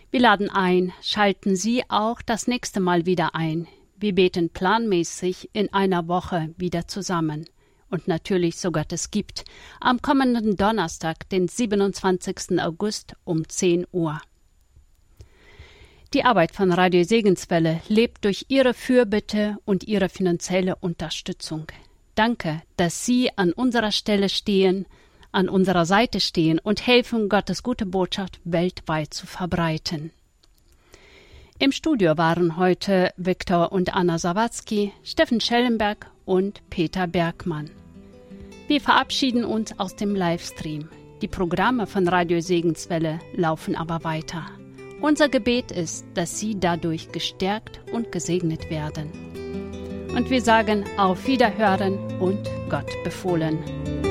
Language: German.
Wir laden ein, schalten Sie auch das nächste Mal wieder ein. Wir beten planmäßig in einer Woche wieder zusammen. Und natürlich, so Gott es gibt, am kommenden Donnerstag, den 27. August um 10 Uhr. Die Arbeit von Radio Segenswelle lebt durch Ihre Fürbitte und Ihre finanzielle Unterstützung. Danke, dass Sie an unserer Stelle stehen, an unserer Seite stehen und helfen, Gottes gute Botschaft weltweit zu verbreiten. Im Studio waren heute Viktor und Anna Sawatzki, Steffen Schellenberg und Peter Bergmann. Wir verabschieden uns aus dem Livestream. Die Programme von Radio Segenswelle laufen aber weiter. Unser Gebet ist, dass Sie dadurch gestärkt und gesegnet werden. Und wir sagen auf Wiederhören und Gott befohlen.